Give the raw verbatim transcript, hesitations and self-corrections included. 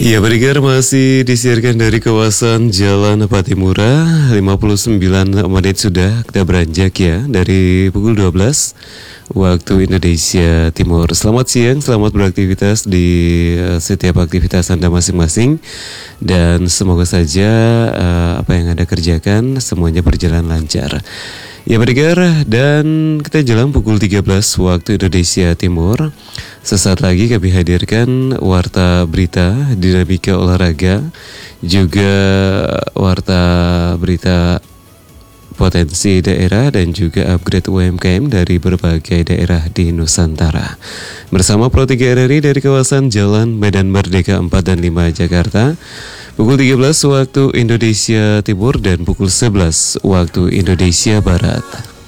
Ya, pendengar masih disiarkan dari kawasan Jalan Patimura. Lima puluh sembilan menit sudah kita beranjak ya dari pukul dua belas waktu Indonesia Timur. Selamat siang, selamat beraktivitas di uh, setiap aktivitas Anda masing-masing. Dan semoga saja uh, apa yang Anda kerjakan semuanya berjalan lancar. Ya pendengar, dan kita jelang pukul tiga belas waktu Indonesia Timur. Sesaat lagi kami hadirkan warta berita, dinamika olahraga, juga warta berita potensi daerah dan juga upgrade U M K M dari berbagai daerah di Nusantara. Bersama Pro tiga R R I dari kawasan Jalan Medan Merdeka empat dan lima Jakarta. Pukul tiga belas waktu Indonesia Timur dan pukul sebelas waktu Indonesia Barat.